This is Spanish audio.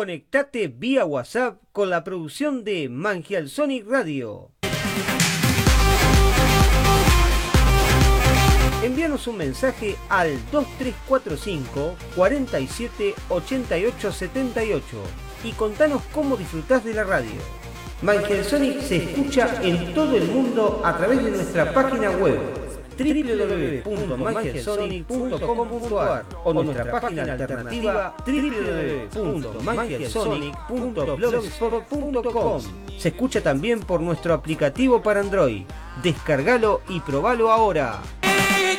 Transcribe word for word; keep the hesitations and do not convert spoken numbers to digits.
Conectate vía WhatsApp con la producción de Mangial Sonic Radio. Envíanos un mensaje al dos tres cuatro cinco, cuatro siete, ocho ocho siete ocho y contanos cómo disfrutás de la radio. Mangial Sonic se escucha en todo el mundo a través de nuestra página web doble u doble u doble u punto mangial sonic punto com punto a r o nuestra página alternativa doble u doble u doble u punto mangial sonic punto blogspot punto com. Se escucha también por nuestro aplicativo para Android. Descárgalo y probalo ahora.